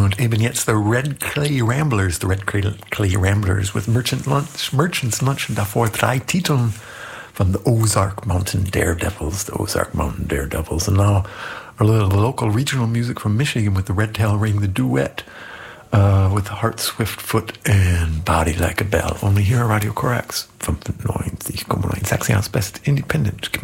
Und eben jetzt the Red Clay Ramblers with Merchant's Lunch und davor 3 Titeln von the Ozark Mountain Daredevils. And now a little local regional music from Michigan with the Red Tail Ring, the duet with Heart Swift Foot and Body Like a Bell. Only here at Radio Corax 95,9 Sachsen-Anhalts Best Independent